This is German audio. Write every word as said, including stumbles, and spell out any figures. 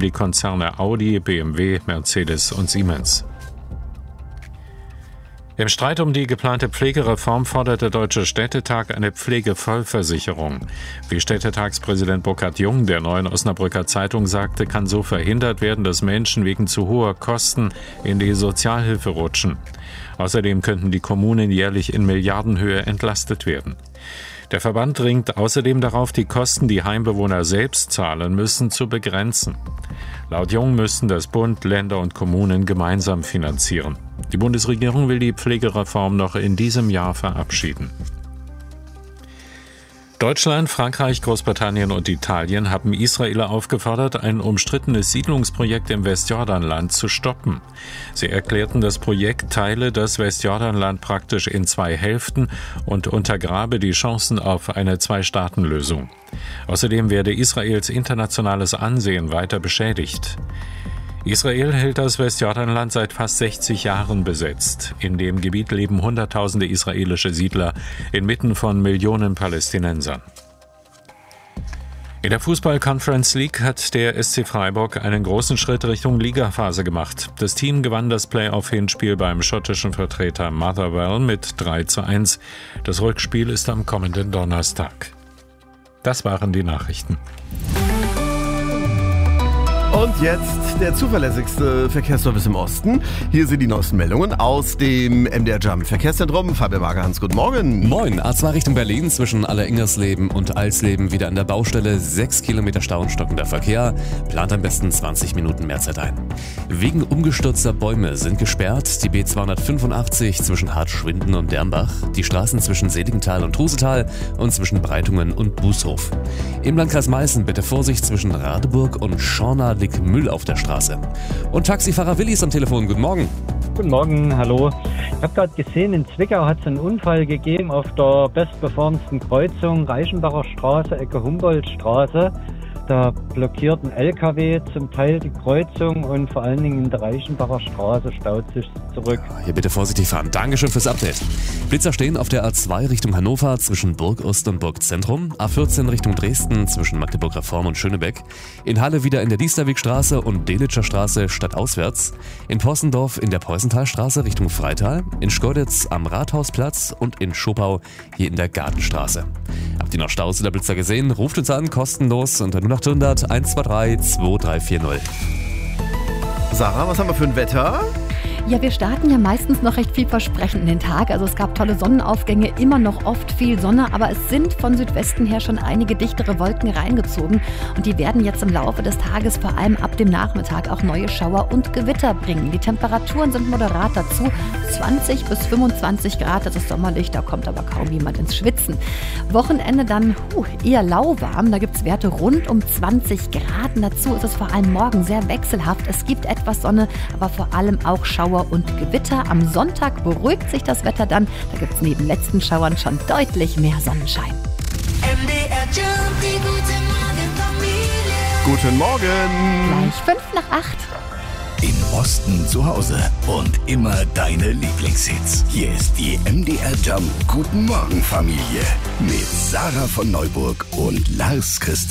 die Konzerne Audi, B M W, Mercedes und Siemens. Im Streit um die geplante Pflegereform fordert der Deutsche Städtetag eine Pflegevollversicherung. Wie Städtetagspräsident Burkhard Jung der Neuen Osnabrücker Zeitung sagte, kann so verhindert werden, dass Menschen wegen zu hoher Kosten in die Sozialhilfe rutschen. Außerdem könnten die Kommunen jährlich in Milliardenhöhe entlastet werden. Der Verband dringt außerdem darauf, die Kosten, die Heimbewohner selbst zahlen müssen, zu begrenzen. Laut Jung müssten das Bund, Länder und Kommunen gemeinsam finanzieren. Die Bundesregierung will die Pflegereform noch in diesem Jahr verabschieden. Deutschland, Frankreich, Großbritannien und Italien haben Israel aufgefordert, ein umstrittenes Siedlungsprojekt im Westjordanland zu stoppen. Sie erklärten, das Projekt teile das Westjordanland praktisch in zwei Hälften und untergrabe die Chancen auf eine Zwei-Staaten-Lösung. Außerdem werde Israels internationales Ansehen weiter beschädigt. Israel hält das Westjordanland seit fast sechzig Jahren besetzt. In dem Gebiet leben Hunderttausende israelische Siedler inmitten von Millionen Palästinensern. In der Fußball-Conference League hat der S C Freiburg einen großen Schritt Richtung Ligaphase gemacht. Das Team gewann das Playoff-Hinspiel beim schottischen Vertreter Motherwell mit drei zu eins. Das Rückspiel ist am kommenden Donnerstag. Das waren die Nachrichten. Und jetzt der zuverlässigste Verkehrsservice im Osten. Hier sind die neuesten Meldungen aus dem M D R Jump Verkehrszentrum. Fabian Magerhans, guten Morgen. Moin, A zwei Richtung Berlin zwischen Alleringersleben und Alsleben wieder an der Baustelle. Sechs Kilometer Stau und stockender Verkehr. Plant am besten zwanzig Minuten Mehrzeit ein. Wegen umgestürzter Bäume sind gesperrt die B zweihundertfünfundachtzig zwischen Hartschwinden und Dermbach, die Straßen zwischen Seligenthal und Trusetal und zwischen Breitungen und Bußhof. Im Landkreis Meißen bitte Vorsicht zwischen Radeburg und Schorna liegt Müll auf der Straße. Und Taxifahrer Willi ist am Telefon. Guten Morgen. Guten Morgen, hallo. Ich habe gerade gesehen, in Zwickau hat es einen Unfall gegeben auf der bestbefahrensten Kreuzung Reichenbacher Straße, Ecke Humboldtstraße. Da blockiert ein L K W zum Teil die Kreuzung und vor allen Dingen in der Reichenbacher Straße staut sich zurück. Hier bitte vorsichtig fahren. Dankeschön fürs Update. Blitzer stehen auf der A zwei Richtung Hannover zwischen Burgost und Burgzentrum, A vierzehn Richtung Dresden zwischen Magdeburg Reform und Schönebeck, in Halle wieder in der Diesterwegstraße und Delitscher Straße stadtauswärts, in Possendorf in der Peusenthalstraße Richtung Freital, in Schkeuditz am Rathausplatz und in Schopau hier in der Gartenstraße. Habt ihr noch Staus oder Blitzer gesehen? Ruft uns an, kostenlos unter null acht hundert eins zwei drei zwei drei vier null. Sarah, was haben wir für ein Wetter? Ja, wir starten ja meistens noch recht vielversprechend in den Tag. Also es gab tolle Sonnenaufgänge, immer noch oft viel Sonne, aber es sind von Südwesten her schon einige dichtere Wolken reingezogen und die werden jetzt im Laufe des Tages vor allem ab dem Nachmittag auch neue Schauer und Gewitter bringen. Die Temperaturen sind moderat dazu, zwanzig bis fünfundzwanzig Grad, das ist sommerlich, da kommt aber kaum jemand ins Schwitzen. Wochenende dann huh, eher lauwarm, da gibt es Werte rund um zwanzig Grad und dazu ist es vor allem morgen sehr wechselhaft. Es gibt etwas Sonne, aber vor allem auch Schauer und Gewitter. Am Sonntag beruhigt sich das Wetter dann. Da gibt es neben letzten Schauern schon deutlich mehr Sonnenschein. M D R Jump, die gute Morgen Familie. Guten Morgen. Gleich fünf nach acht. Im Osten zu Hause und immer deine Lieblingshits. Hier ist die M D R Jump Guten Morgen Familie mit Sarah von Neuburg und Lars Christoph.